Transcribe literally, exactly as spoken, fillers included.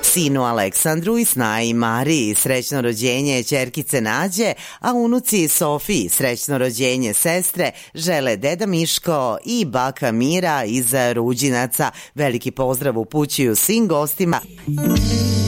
sinu Aleksandru i snaji Mariji srećno rođenje ćerkice Nađe, a unuci Sofiji srećno rođenje sestre žele deda Miško i baka Mira iz Ruđinaca. Veliki pozdrav upućuju svim gostima.